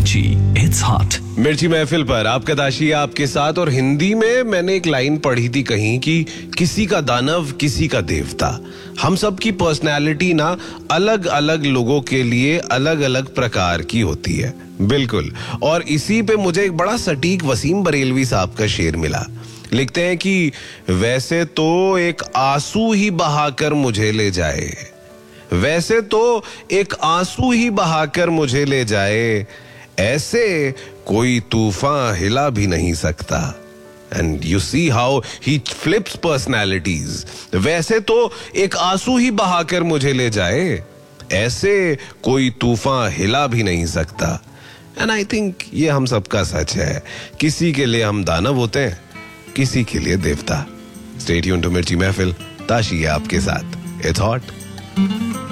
मिर्ची, it's hot. मिर्ची महफिल पर आपका दाशी आपके साथ। और हिंदी में मैंने एक लाइन पढ़ी थी कहीं कि किसी का दानव किसी का देवता। हम सब की पर्सनैलिटी ना अलग अलग लोगों के लिए अलग अलग प्रकार की होती है। बिल्कुल। और इसी पे मुझे एक बड़ा सटीक वसीम बरेलवी साहब का शेर मिला। लिखते हैं कि वैसे तो एक आंसू ही बहाकर मुझे ले जाए, वैसे तो एक आंसू ही बहाकर मुझे ले जाए, ऐसे कोई तूफान हिला भी नहीं सकता। And you see how he flips personalities. वैसे तो एक आंसू ही बहाकर मुझे ले जाए, ऐसे कोई तूफान हिला भी नहीं सकता। एंड आई थिंक ये हम सबका सच है। किसी के लिए हम दानव होते हैं, किसी के लिए देवता। स्टे ट्यून्ड टू मिर्ची महफिल, ताशी है आपके साथ। It's hot.